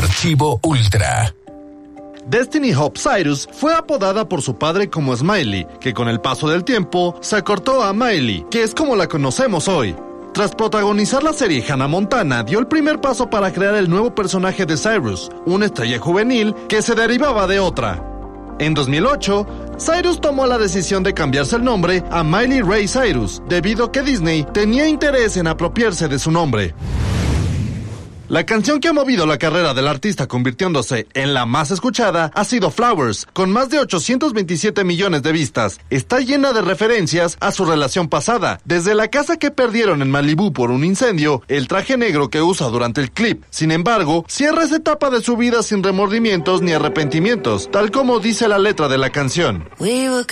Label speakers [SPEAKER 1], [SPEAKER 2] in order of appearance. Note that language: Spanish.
[SPEAKER 1] Archivo Ultra.
[SPEAKER 2] Destiny Hope Cyrus fue apodada por su padre como Smiley, que con el paso del tiempo se acortó a Miley, que es como la conocemos hoy. Tras protagonizar la serie Hannah Montana, dio el primer paso para crear el nuevo personaje de Cyrus, una estrella juvenil que se derivaba de otra. En 2008, Cyrus tomó la decisión de cambiarse el nombre a Miley Ray Cyrus, debido a que Disney tenía interés en apropiarse de su nombre. La canción que ha movido la carrera del artista convirtiéndose en la más escuchada ha sido Flowers, con más de 827 millones de vistas. Está llena de referencias a su relación pasada, desde la casa que perdieron en Malibú por un incendio, el traje negro que usa durante el clip. Sin embargo, cierra esa etapa de su vida sin remordimientos ni arrepentimientos, tal como dice la letra de la canción.